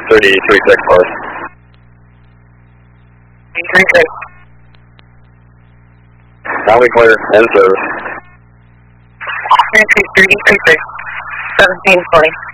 3336 close. 336. Now we clear, end service. 336, 1720.